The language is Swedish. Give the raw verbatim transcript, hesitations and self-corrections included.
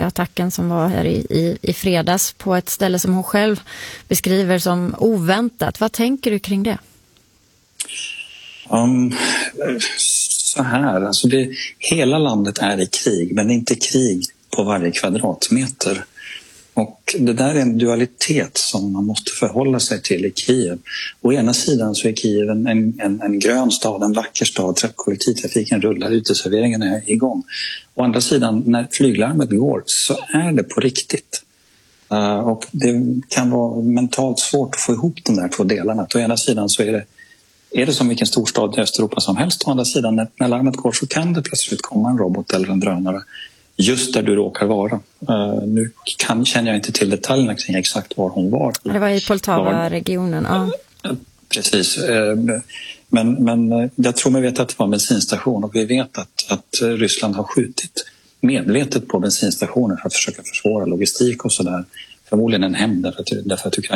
attacken som var här i, i, i fredags på ett ställe som hon själv beskriver som oväntat. Vad tänker du kring det? Um, så här, alltså det, hela landet är i krig, men inte krig på varje kvadratmeter. Och det där är en dualitet som man måste förhålla sig till i Kiev. Å ena sidan så är Kiev en, en, en grön stad, en vacker stad, kollektivtrafiken rullar, uteserveringen är igång. Å andra sidan, när flyglarmet går så är det på riktigt. Uh, och det kan vara mentalt svårt att få ihop de där två delarna. Å ena sidan så är det, är det som vilken storstad i Östeuropa som helst. Å andra sidan, när, när larmet går så kan det plötsligt komma en robot eller en drönare just där du råkar vara. Uh, nu kan, känner jag inte till detaljerna kring exakt var hon var. Det var i Poltava-regionen, ja. Uh, precis. Uh, men, men jag tror mig veta att det var en bensinstation och vi vet att, att Ryssland har skjutit medvetet på bensinstationer för att försöka försvåra logistik och sådär. Förmodligen en hämnd därför att, därför att Ukraina